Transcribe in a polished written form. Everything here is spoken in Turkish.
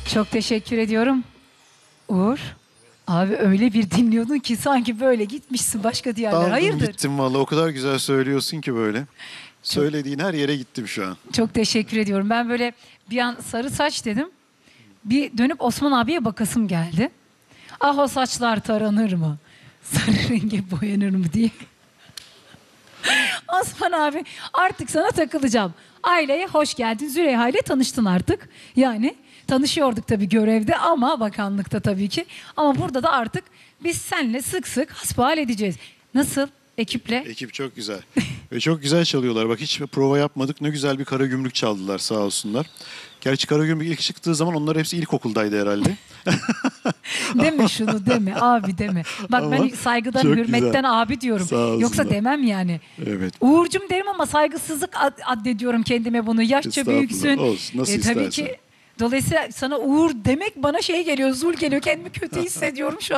Çok teşekkür ediyorum. Uğur, abi öyle bir dinliyordun ki sanki böyle gitmişsin başka diyarlara. Aldım Hayırdır? gittim vallahi, o kadar güzel söylüyorsun ki böyle. Söylediğin her yere gittim şu an. Çok teşekkür ediyorum. Ben böyle bir an sarı saç dedim. Bir dönüp Osman abiye bakasım geldi. Ah o saçlar taranır mı? Sarı renge boyanır mı diye. Osman abi artık sana takılacağım. Aileye hoş geldin. Züleyha ile tanıştın artık. Yani tanışıyorduk tabii görevde ama bakanlıkta tabii ki. Ama burada da artık biz seninle sık sık hasbihal edeceğiz. Nasıl ekiple? Ekip çok güzel. Ve çok güzel çalıyorlar. Bak hiç prova yapmadık. Ne güzel bir Karagümrük çaldılar sağ olsunlar. Gerçi Karagümrük ilk çıktığı zaman onlar hepsi ilkokuldaydı herhalde. Deme şunu deme abi deme. Bak Ama ben saygıdan çok hürmetten güzel. abi diyorum. Sağ olsunlar. Yoksa demem yani. Evet. Uğurcum derim ama saygısızlık addediyorum kendime bunu. Yaşça Estağfurullah, büyüksün. olsun, nasıl Tabii istersen. ki dolayısıyla sana Uğur demek bana şey geliyor, zul geliyor. Kendimi kötü hissediyorum şu an.